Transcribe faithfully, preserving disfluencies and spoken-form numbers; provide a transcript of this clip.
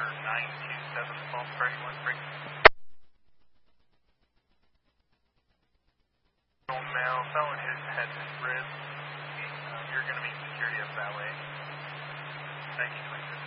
nine two seven, false party one three. Male fell in his head and ribs. Uh, you're going to meet security of valet. Thank you,